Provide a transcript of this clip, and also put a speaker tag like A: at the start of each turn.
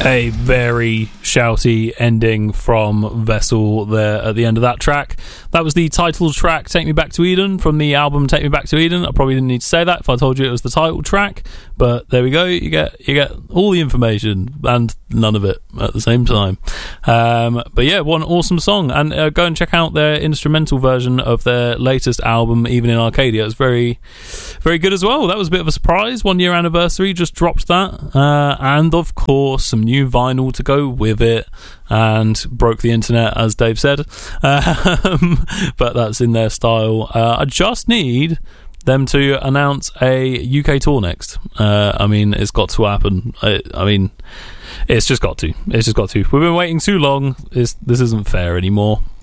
A: A very shouty ending from Vessel there at the end of that track. That was the title track, Take Me Back to Eden, from the album Take Me Back to Eden. I probably didn't need to say that if I told you it was the title track, but there we go. You get all the information and none of it at the same time. But yeah, what an awesome song. And go and check out their instrumental version of their latest album, Even in Arcadia. It's very, very good as well. That was a bit of a surprise. 1 year anniversary, just dropped that. And of course, some new vinyl to go with it, and broke the internet, as Dave said. But that's in their style. I just need them to announce a UK tour next. I mean, it's got to happen. It's just got to. We've been waiting too long. This isn't fair anymore.